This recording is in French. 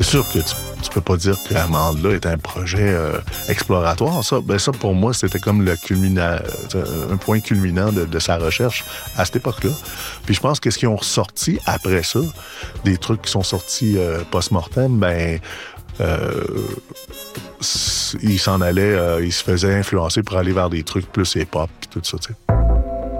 C'est sûr que tu peux pas dire que Amande-là est un projet exploratoire. Ça, pour moi, c'était comme un point culminant de sa recherche à cette époque-là. Puis je pense que ce qu'ils ont ressorti après ça, des trucs qui sont sortis post-mortem, il s'en allait, il se faisait influencer pour aller vers des trucs plus hip-hop et tout ça, tu sais.